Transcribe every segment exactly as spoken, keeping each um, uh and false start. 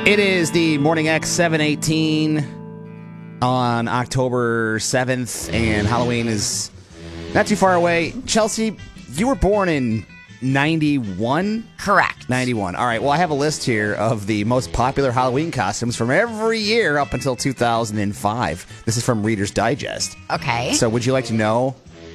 It is the Morning X seven eighteen on October seventh, and Halloween is not too far away. Chelsea, you were born in ninety-one? Correct. ninety-one. All right, well, I have a list here of the most popular Halloween costumes from every year up until two thousand five. This is from Reader's Digest. Okay. So would you like to know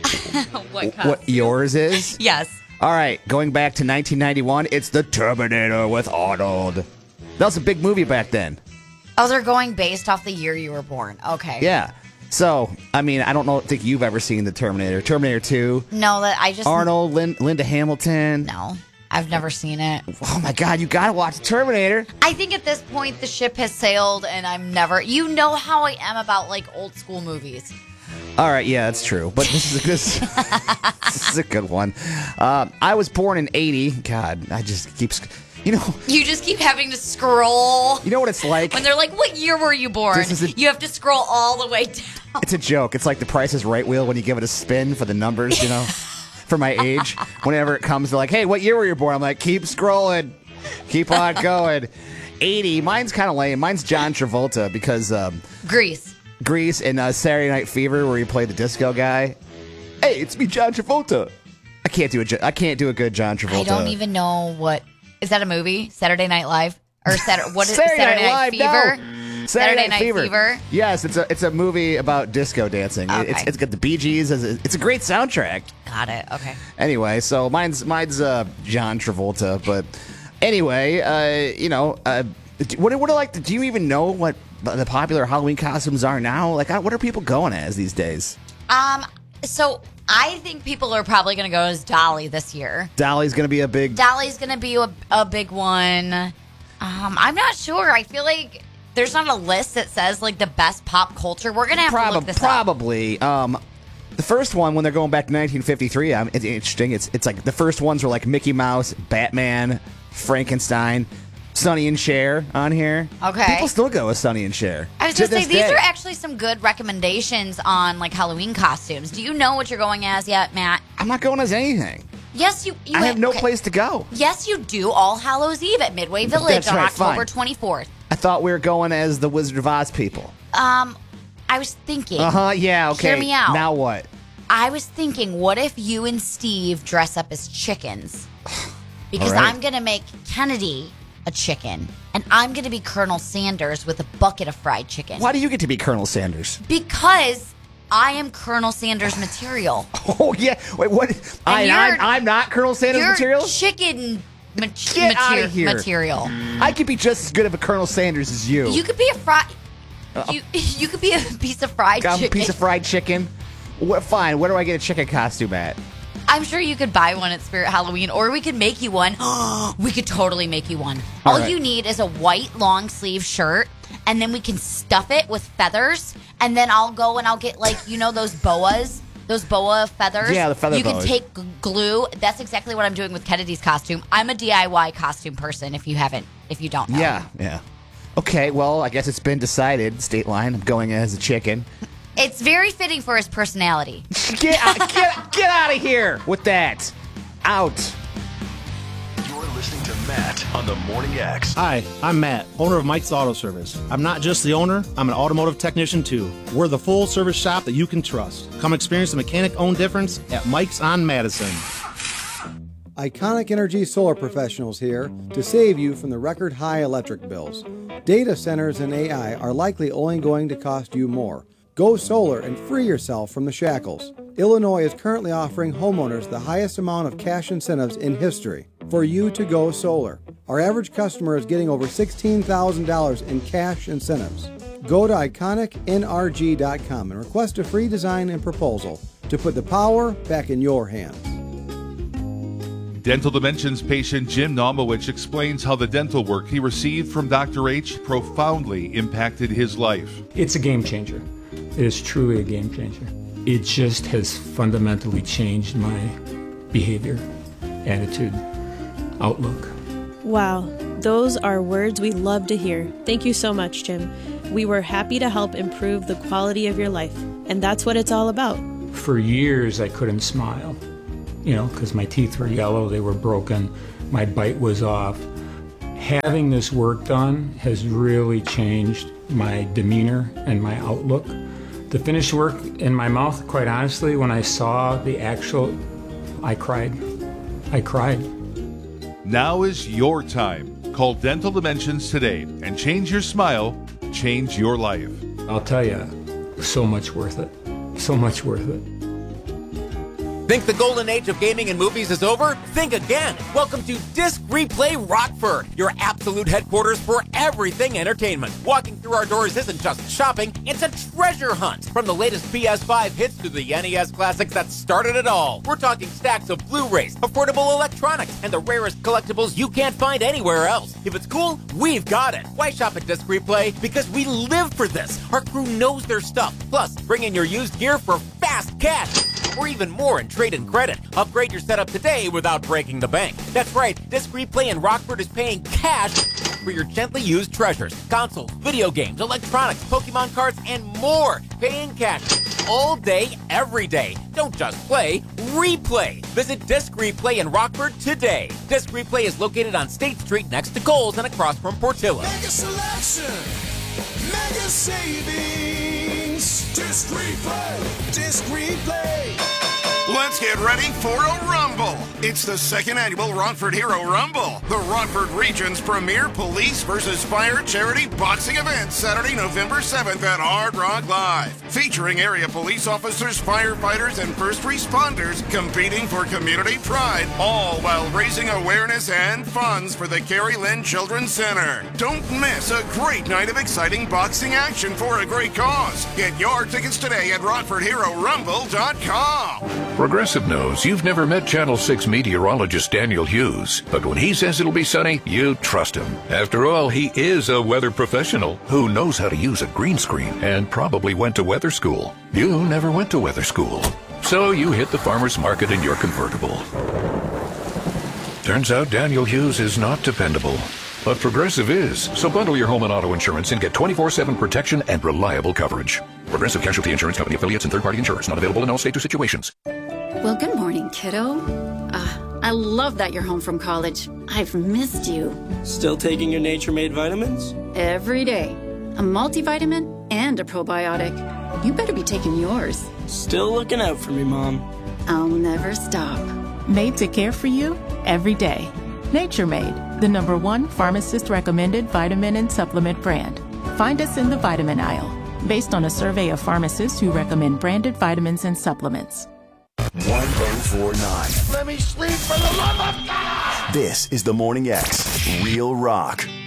what, what yours is? Yes. All right, going back to nineteen ninety-one, it's The Terminator with Arnold. That was a big movie back then. Oh, they're going based off the year you were born. Okay. Yeah. So, I mean, I don't know, think you've ever seen The Terminator. Terminator two. No, that I just Arnold, Lin- Linda Hamilton. No, I've never seen it. Oh my God, you gotta watch Terminator. I think at this point the ship has sailed, and I'm never. You know how I am about like old school movies. All right, yeah, that's true. But this is a good, this is a good one. Uh, I was born in eighty. God, I just keep, you know. You just keep having to scroll. You know what it's like? When they're like, what year were you born? This is a- you have to scroll all the way down. It's a joke. It's like the Price is Right wheel when you give it a spin for the numbers, you know, for my age. Whenever it comes to like, hey, what year were you born? I'm like, keep scrolling. Keep on going. eighty. Mine's kind of lame. Mine's John Travolta because um, Grease. Grease and uh, Saturday Night Fever, where he played the disco guy. Hey, it's me, John Travolta. I can't do a I can't do a good John Travolta. I don't even know what is that a movie? Saturday Night Live or Saturday? What is Saturday, Saturday Night, Night Live, Fever? No. Saturday, Saturday Night, Night Fever. Fever? Yes, it's a it's a movie about disco dancing. Okay. It's it's got the Bee Gees. As a, it's a great soundtrack. Got it. Okay. Anyway, so mine's mine's uh, John Travolta, but anyway, uh, you know, uh, what what are like? Do you even know what the popular Halloween costumes are now? Like, what are people going as these days? Um. So I think people are probably going to go as Dolly this year. Dolly's going to be a big. Dolly's going to be a, a big one. Um. I'm not sure. I feel like there's not a list that says like the best pop culture. We're going to have Prob- to look this probably. up. Um, the first one, when they're going back to nineteen fifty-three, um, it's interesting. It's it's like the first ones were like Mickey Mouse, Batman, Frankenstein, Sonny and Cher on here. Okay. People still go with Sonny and Cher. I was to going to say, this these day. are actually some good recommendations on like Halloween costumes. Do you know what you're going as yet, Matt? I'm not going as anything. Yes, you. you I have no okay. place to go. Yes, you do. All Hallows Eve at Midway Village That's on right, October fine. twenty-fourth. I thought we were going as the Wizard of Oz people. Um, I was thinking. Uh huh. Yeah. Okay. Hear me out. Now what? I was thinking, what if you and Steve dress up as chickens? Because All right. I'm going to make Kennedy a chicken, and I'm going to be Colonel Sanders with a bucket of fried chicken. Why do you get to be Colonel Sanders? Because I am Colonel Sanders material. Oh yeah. Wait. What? I, you're- I'm, I'm not Colonel Sanders You're material. chicken ma- Get outta mater- here. material. I could be just as good of a Colonel Sanders as you. You could be a fried. You, you could be a piece of fried Got a chicken. piece of fried chicken. What, fine. Where do I get a chicken costume at? I'm sure you could buy one at Spirit Halloween, or we could make you one. We could totally make you one. All All right. you need is a white long sleeve shirt, and then we can stuff it with feathers, and then I'll go and I'll get, like, you know those boas? Those boa feathers? Yeah, the feather You boas. can take g- glue. That's exactly what I'm doing with Kennedy's costume. I'm a D I Y costume person, if you haven't, if you don't know. Yeah. Yeah. Okay. Well, I guess it's been decided. State line. I'm going as a chicken. It's very fitting for his personality. Get out, get get out of here with that. Out. You're listening to Matt on the Morning X. Hi, I'm Matt, owner of Mike's Auto Service. I'm not just the owner, I'm an automotive technician too. We're the full service shop that you can trust. Come experience the mechanic-owned difference at Mike's on Madison. Iconic Energy Solar Professionals here to save you from the record high electric bills. Data centers and A I are likely only going to cost you more. Go solar and free yourself from the shackles. Illinois is currently offering homeowners the highest amount of cash incentives in history for you to go solar. Our average customer is getting over sixteen thousand dollars in cash incentives. Go to iconic N R G dot com and request a free design and proposal to put the power back in your hands. Dental Dimensions patient Jim Naumowicz explains how the dental work he received from Doctor H profoundly impacted his life. It's a game changer. It is truly a game changer. It just has fundamentally changed my behavior, attitude, outlook. Wow, those are words we love to hear. Thank you so much, Jim. We were happy to help improve the quality of your life, and that's what it's all about. For years, I couldn't smile, you know, because my teeth were yellow, they were broken, my bite was off. having this work done has really changed my demeanor and my outlook. The finished work in my mouth, quite honestly, when I saw the actual, I cried. I cried. Now is your time. Call Dental Dimensions today and change your smile, change your life. I'll tell you, so much worth it. So much worth it. Think the golden age of gaming and movies is over? Think again. Welcome to Disc Replay Rockford, your absolute headquarters for everything entertainment. Walking through our doors isn't just shopping, it's a treasure hunt. From the latest P S five hits to the N E S classics that started it all. We're talking stacks of Blu-rays, affordable electronics, and the rarest collectibles you can't find anywhere else. If it's cool, we've got it. Why shop at Disc Replay? Because we live for this. Our crew knows their stuff. Plus, bring in your used gear for fast cash. Or even more in trade-in credit. Upgrade your setup today without breaking the bank. That's right, Disc Replay in Rockford is paying cash for your gently used treasures. Consoles, video games, electronics, Pokemon cards, and more. Paying cash all day, every day. Don't just play, replay. Visit Disc Replay in Rockford today. Disc Replay is located on State Street next to Kohl's and across from Portillo. Mega selection, mega savings. Disc Replay, Disc Replay. Let's get ready for a rumble. It's the second annual Rockford Hero Rumble, the Rockford region's premier police versus fire charity boxing event, Saturday, November seventh at Hard Rock Live. Featuring area police officers, firefighters, and first responders competing for community pride, all while raising awareness and funds for the Carrie Lynn Children's Center. Don't miss a great night of exciting boxing action for a great cause. Get your tickets today at Rockford Hero Rumble dot com. Progressive knows you've never met Channel six meteorologist Daniel Hughes, but when he says it'll be sunny, you trust him. After all, he is a weather professional who knows how to use a green screen and probably went to weather school. You never went to weather school, so you hit the farmer's market in your convertible. Turns out Daniel Hughes is not dependable, but Progressive is. So bundle your home and auto insurance and get twenty-four seven protection and reliable coverage. Progressive Casualty Insurance Company affiliates and third-party insurers. Not available in all states or situations. Well, good morning, kiddo. Uh, I love that you're home from college. I've missed you. Still taking your Nature Made vitamins? Every day. A multivitamin and a probiotic. You better be taking yours. Still looking out for me, Mom. I'll never stop. Made to care for you every day. Nature Made, the number one pharmacist-recommended vitamin and supplement brand. Find us in the vitamin aisle, based on a survey of pharmacists who recommend branded vitamins and supplements. one oh four point nine. Let me sleep for the love of God! This is the Morning X Real Rock.